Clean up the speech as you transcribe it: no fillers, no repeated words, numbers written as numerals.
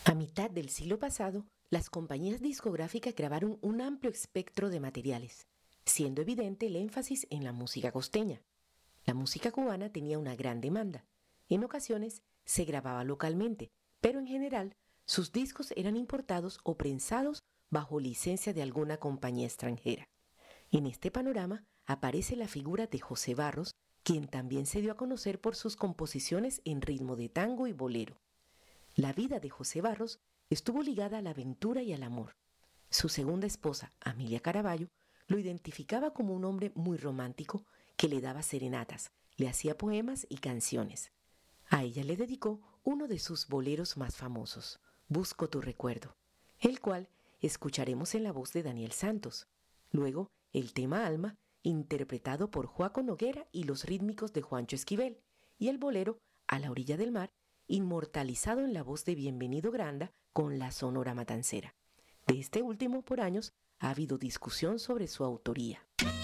A mitad del siglo pasado, las compañías discográficas grabaron un amplio espectro de materiales, siendo evidente el énfasis en la música costeña. La música cubana tenía una gran demanda. En ocasiones se grababa localmente, pero en general sus discos eran importados o prensados bajo licencia de alguna compañía extranjera. En este panorama aparece la figura de José Barros, quien también se dio a conocer por sus composiciones en ritmo de tango y bolero. La vida de José Barros estuvo ligada a la aventura y al amor. Su segunda esposa, Amelia Caraballo, lo identificaba como un hombre muy romántico que le daba serenatas, le hacía poemas y canciones. A ella le dedicó uno de sus boleros más famosos, Busco tu recuerdo, el cual escucharemos en la voz de Daniel Santos. Luego, el tema Alma, interpretado por Joaco Noguera y los rítmicos de Juancho Esquivel, y el bolero A la orilla del mar, inmortalizado en la voz de Bienvenido Granda con la Sonora Matancera. De este último, por años, ha habido discusión sobre su autoría.